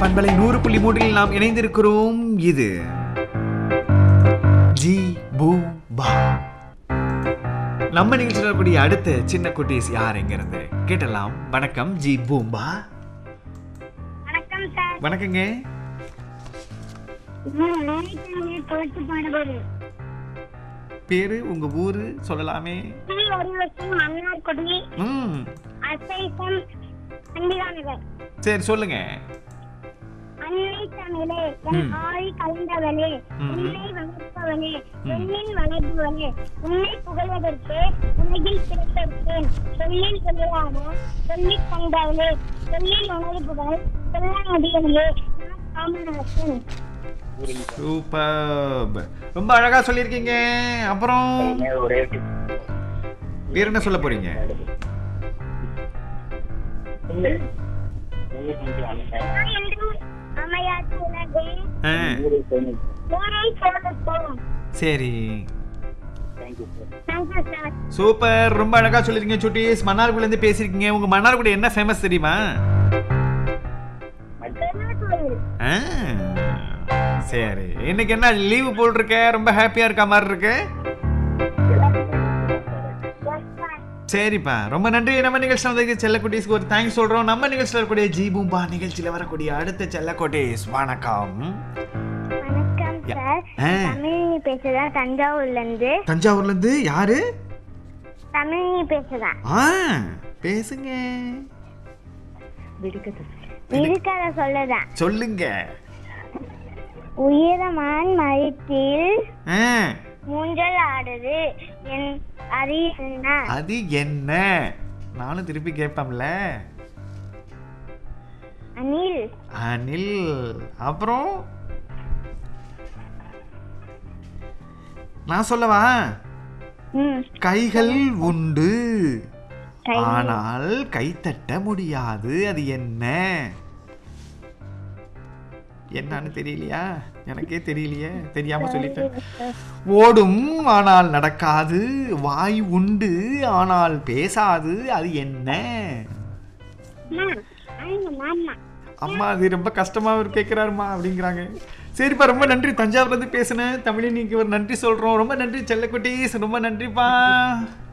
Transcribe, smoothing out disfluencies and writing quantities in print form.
பண்பலை 100.3 நாம் இணைந்திருக்கிறோம். இது ஜி பூம்பா. நம்ம நிகழ்ச்சியில் இருக்கக்கூடிய அடுத்த சின்ன குட்டீஸ் யார் எங்கிருந்து கேட்டலாம். வணக்கம் ஜி பூம்பா. வணக்கம் சார். வணக்கங்க. பேரு உங்க ஊரு சொல்லலாமே. சரி சொல்லுங்க. அன்னை தமிழே என் ஆழி கலந்தவளே, உன்னை வளர்ப்பவளே, என்னில் வளர்ப்பவளே, உன்னை புகழ்வதற்கு உலகில் பிறப்பேன். சொல்லில் சொல்லுவான சொல்லித் தந்தவளே, சொல்லில் உணவு புகழ் சொல்ல முடியலையே காமராசன். சூப்பர், ரொம்ப அழகா சொல்லிருக்கீங்க. அப்புறம் வேற என்ன சொல்ல போறீங்க? சரி சூப்பர், ரொம்ப அழகா சொல்லிருக்கீங்க சுட்டீஸ். மன்னார்குடில இருந்து பேசிருக்கீங்க. உங்க மன்னார்குடி என்ன ஃபேமஸ் தெரியுமா? சரி, இன்னைக்கு என்ன லீவு போல் இருக்க? ரொம்ப ஹாப்பியா இருக்க மாதிரி இருக்கு. சரிப்பா, ரொம்ப நன்றி. நம்ம நிகழ்ச்சியில் வந்து செல்லக்குட்டீஸ்க்கு ஒரு தேங்க்ஸ் சொல்றோம். நம்ம நிகழ்ச்சியில் இருக்கக்கூடிய ஜி பூம்பா நிகழ்ச்சியில வரக்கூடிய அடுத்த செல்லக்குட்டீஸ் வணக்கம். வணக்கம் சார். தமிழ்னி பேசுறா தஞ்சாவூர்ல இருந்து. தஞ்சாவூர்ல இருந்து யாரு? தமிழ்னி பேசுறா. பேசுங்க. விடுகதை சொல்லதா சொல்லுங்க. உயரமான் மரத்தில் மூஞ்சல் ஆடுது, அது என்ன? நானும் திருப்பி கேட்பேன்ல. அணில். அணில். அப்புறம் நான் சொல்லவா? கைகள் உண்டு ஆனால் கை தட்ட முடியாது, அது என்ன? என்னன்னு தெரியலையா? எனக்கே தெரியலையே, தெரியாம சொல்லிட்டேன். ஓடும் ஆனால் நடக்காது, வாய் உண்டு ஆனால் பேசாது, அது என்ன? அம்மா அது ரொம்ப கஷ்டமா கேட்கிறாருமா அப்படிங்கிறாங்க. சரிப்பா, ரொம்ப நன்றி. தஞ்சாவூர்ல இருந்து பேசினேன். தமிழினிக்கு ஒரு நன்றி சொல்றோம். ரொம்ப நன்றி செல்லக்குட்டீஸ், ரொம்ப நன்றிப்பா.